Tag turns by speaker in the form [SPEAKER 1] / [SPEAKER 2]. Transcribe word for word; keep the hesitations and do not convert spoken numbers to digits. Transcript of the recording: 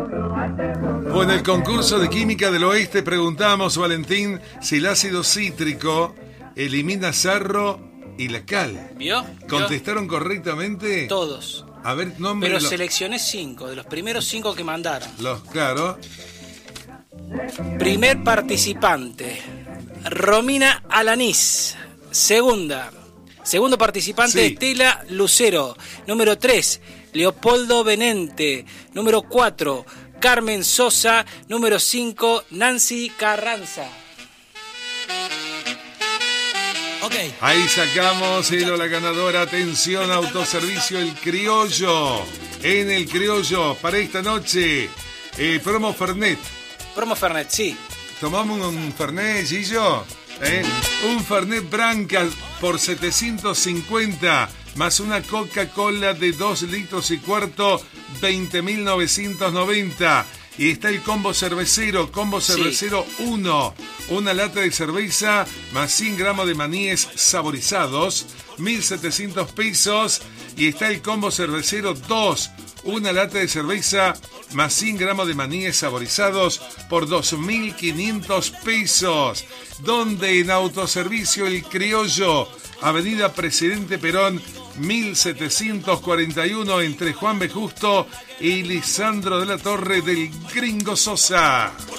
[SPEAKER 1] Bueno, en el concurso de Química del Oeste preguntamos, Valentín, si el ácido cítrico elimina sarro y la cal.
[SPEAKER 2] ¿Vio?
[SPEAKER 1] ¿Contestaron ¿Vio? correctamente?
[SPEAKER 2] Todos.
[SPEAKER 1] A ver, nombre.
[SPEAKER 2] Pero
[SPEAKER 1] lo...
[SPEAKER 2] seleccioné cinco, de los primeros cinco que mandaron.
[SPEAKER 1] Los, claro.
[SPEAKER 2] Primer participante, Romina Alanís. Segunda. Segundo participante, sí. Estela Lucero. Número tres, Leopoldo Benente. Número cuatro, Carmen Sosa. Número cinco, Nancy Carranza.
[SPEAKER 1] Okay. Ahí sacamos el o la ganadora. Atención, autoservicio El Criollo. En El Criollo, para esta noche, eh, promo Fernet.
[SPEAKER 2] Promo Fernet, sí.
[SPEAKER 1] ¿Tomamos un Fernet, Gillo? ¿Eh? Un Fernet Branca por setecientos cincuenta, más una Coca-Cola de dos litros y cuarto, veinte mil novecientos noventa. Y está el combo cervecero, combo cervecero sí. uno. Una lata de cerveza más cien gramos de maníes saborizados, mil setecientos pesos. Y está el combo cervecero dos. Una lata de cerveza más cien gramos de maníes saborizados por dos mil quinientos pesos. Donde en Autoservicio El Criollo, Avenida Presidente Perón, mil setecientos cuarenta y uno, entre Juan B. Justo y Lisandro de la Torre del Gringo Sosa.